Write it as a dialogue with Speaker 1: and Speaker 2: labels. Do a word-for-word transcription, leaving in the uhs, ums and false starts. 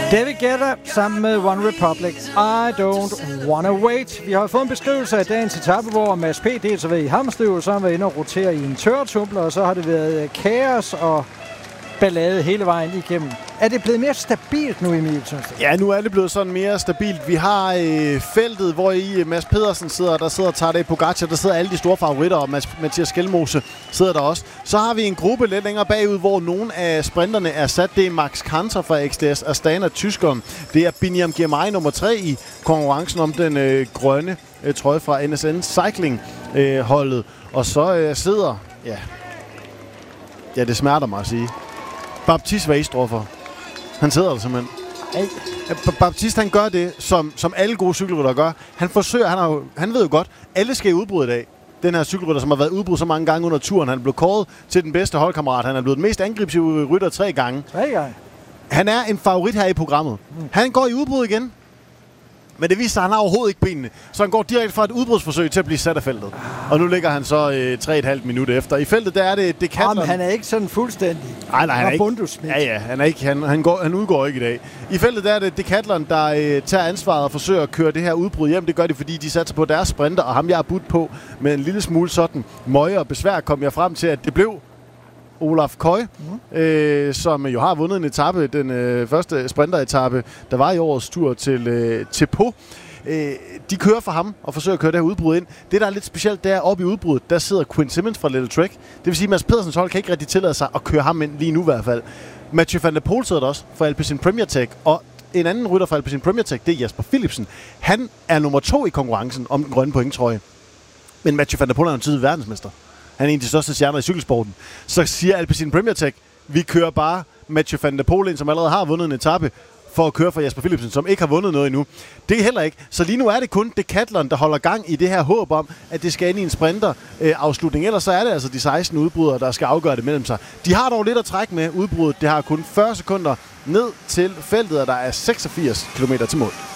Speaker 1: David Guetta sammen med One Republic. I don't wanna wait. Vi har fået en beskrivelse af dagens etape, hvor Mads P. dels har været i hamstøv, og så har han været inde og rotere i en tørretumbler, og så har det været kaos og ballade hele vejen igennem. Er det blevet mere stabilt nu, Emil?
Speaker 2: Ja, nu er det blevet sådan mere stabilt. Vi har øh, feltet, hvor i Mads Pedersen sidder, der sidder Tadej Pogacar, der sidder alle de store favoritter, og Mads, Mathias Skelmose sidder der også. Så har vi en gruppe lidt længere bagud, hvor nogle af sprinterne er sat. Det er Max Kanter fra X D S Astana, tyskeren. Det er Biniam Girmay nummer tre i konkurrencen om den øh, grønne øh, trøje fra N S N Cycling-holdet. Øh, og så øh, sidder, ja, ja, det smerter mig at sige, Baptiste Weistroffer. Han sidder der simpelthen. Hey. Baptiste, han gør det, som, som alle gode cykelryttere gør. Han forsøger, han, har jo, han ved jo godt, alle skal i udbrud i dag. Den her cykelrytter, som har været udbrud så mange gange under turen. Han er blevet kåret til den bedste holdkammerat. Han er blevet den mest angrebsive rytter tre gange.
Speaker 1: Tre gange.
Speaker 2: Han er en favorit her i programmet. Mm. Han går i udbrud igen. Men det viser sig, at han har overhovedet ikke benene. Så han går direkte fra et udbrudsforsøg til at blive sat af feltet. Og nu ligger han så øh, tre komma fem minutter efter. I feltet, der er det Decathlon.
Speaker 1: Men han er ikke sådan fuldstændig.
Speaker 2: Nej, nej, han er ikke. Ja, ja, han er ikke. Han, han, går, han udgår ikke i dag. I feltet, der er det Decathlon, der øh, tager ansvaret og forsøger at køre det her udbrud hjem. Det gør de, fordi de satser på deres sprinter, og ham jeg har budt på med en lille smule sådan møje og besvær, kom jeg frem til, at det blev Olaf Koy, mm. øh, som jo har vundet en etape, den øh, første sprinteretape, der var i årets tur til, øh, til Pau. Øh, de kører for ham og forsøger at køre det her udbrud ind. Det, der er lidt specielt, det er oppe i udbruddet, der sidder Quinn Simmons fra Little Trek. Det vil sige, at Mads Pedersens hold kan ikke rigtig tillade sig at køre ham ind lige nu i hvert fald. Mathieu van der Poel sidder der også fra Alpecin Premier Tech, og en anden rytter fra Alpecin Premier Tech, det er Jasper Philipsen. Han er nummer to i konkurrencen om den grønne pointtrøje. Men Mathieu van der Poel er en tidlig verdensmester. Han er en af de største stjerner i cykelsporten. Så siger Alpecin Premier Tech, vi kører bare Mathieu van der Poel ind, som allerede har vundet en etape, for at køre for Jasper Philipsen, som ikke har vundet noget endnu. Det er heller ikke. Så lige nu er det kun Decathlon, der holder gang i det her håb om, at det skal ind i en sprinter-afslutning. Ellers så er det altså de seksten udbrydere, der skal afgøre det mellem sig. De har dog lidt at trække med udbruddet. Det har kun fyrre sekunder ned til feltet, og der er seksogfirs kilometer til mål.